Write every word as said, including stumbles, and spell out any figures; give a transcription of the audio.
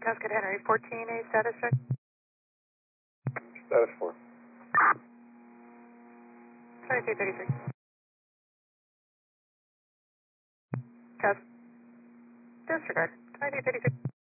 Tuscan Henry, fourteen A, status check. Status four. twenty-two thirty-three. Test. Disregard. twenty-two thirty-three.